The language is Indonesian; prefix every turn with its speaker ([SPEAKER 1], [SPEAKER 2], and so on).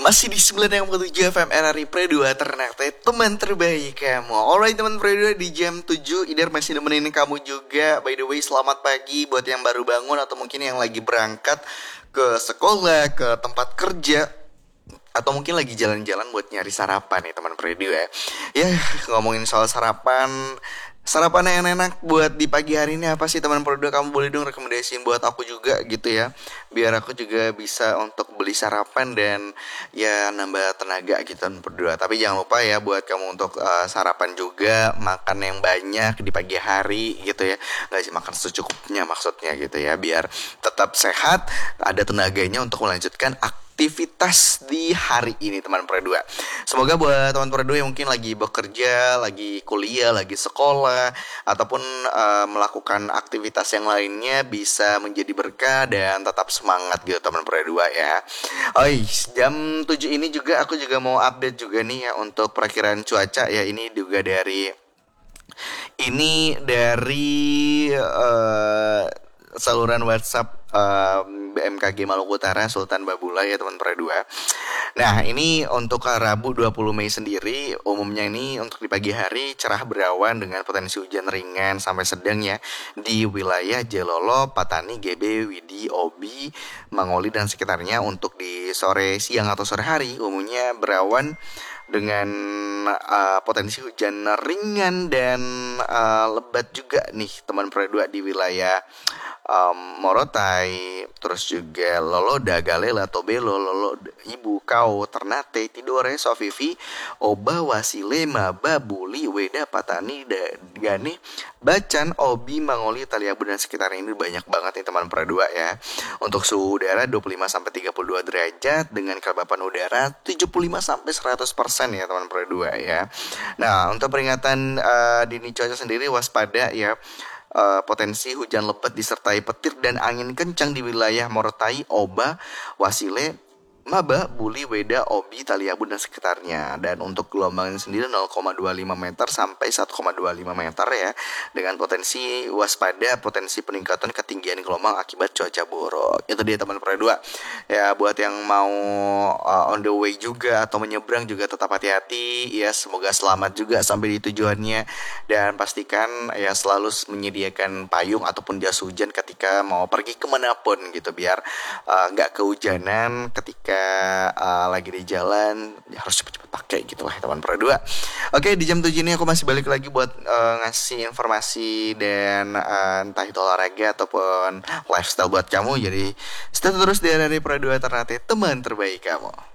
[SPEAKER 1] Masih di 9,7 FM RRI Pre 2 Ternate, teman terbaik kamu. Alright teman Pre 2, di jam 7 Idar masih nemenin kamu juga. By the way, selamat pagi buat yang baru bangun atau mungkin yang lagi berangkat ke sekolah, ke tempat kerja, atau mungkin lagi jalan-jalan buat nyari sarapan nih teman Pre 2 ya. Ya, ngomongin soal sarapan, sarapan yang enak buat di pagi hari ini apa sih teman Produk? Kamu boleh dong rekomendasiin buat aku juga gitu ya, biar aku juga bisa untuk beli sarapan dan ya nambah tenaga gitu teman Produk. Tapi jangan lupa ya buat kamu untuk sarapan juga, makan yang banyak di pagi hari gitu ya. Nggak sih, makan secukupnya maksudnya gitu ya, biar tetap sehat, ada tenaganya untuk melanjutkan aktivitas di hari ini teman Pro 2. Semoga buat teman Pro 2 yang mungkin lagi bekerja, lagi kuliah, lagi sekolah, ataupun melakukan aktivitas yang lainnya bisa menjadi berkah dan tetap semangat gitu teman Pro 2 ya. Jam 7 ini juga aku juga mau update juga nih ya untuk perakiraan cuaca ya. Ini dari saluran WhatsApp BMKG Maluku Utara Sultan Babula ya teman Pro 2. Nah, ini untuk Rabu 20 Mei sendiri umumnya ini untuk di pagi hari cerah berawan dengan potensi hujan ringan sampai sedang ya di wilayah Jelolo, Patani, GB, Widi, Obi, Mangoli dan sekitarnya. Untuk di sore, siang atau sore hari umumnya berawan dengan potensi hujan ringan dan lebat juga nih teman Pro 2 di wilayah Morotai, terus juga Loloda, Galela, Tobelo, Ibu, Kau, Ternate, Tidore, Sofifi, Oba, Wasile, Maba, Buli, Weda, Patani, Gane, Bacan, Obi, Mangoli, Taliabu dan sekitarnya ini banyak banget nih teman Pro 2 ya. Untuk suhu udara 25-32 derajat dengan kelembapan udara 75-100% ya teman Pro 2 ya. Nah, untuk peringatan dini cuaca sendiri waspada ya. Potensi hujan lebat disertai petir dan angin kencang di wilayah Morotai, Oba, Wasile, Maba, Buli, Weda, Obi, Taliabu dan sekitarnya. Dan untuk gelombangnya sendiri 0,25 meter sampai 1,25 meter ya. Dengan potensi waspada, potensi peningkatan ketinggian gelombang akibat cuaca buruk. Itu dia teman Pro 2. Ya, buat yang mau on the way juga atau menyeberang juga tetap hati-hati ya. Semoga selamat juga sampai di tujuannya. Dan pastikan ya selalu menyediakan payung ataupun jas hujan ketika mau pergi kemanapun gitu, biar nggak kehujanan ketika lagi di jalan. Harus cepet-cepet pakai gitu lah teman Pro 2. Oke, di jam 7 ini aku masih balik lagi buat ngasih informasi dan entah itu olahraga ataupun lifestyle buat kamu. Jadi stay terus di RRI Pro 2 Ternate, teman terbaik kamu.